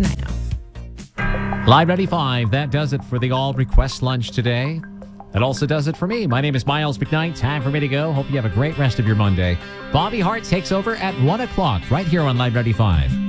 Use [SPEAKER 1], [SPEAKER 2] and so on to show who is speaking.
[SPEAKER 1] tonight now.
[SPEAKER 2] Live 95, that does it for the All Request Lunch today. That also does it for me. My name is Miles McKnight. Time for me to go. Hope you have a great rest of your Monday. Bobby Hart takes over at 1 o'clock right here on Live 95.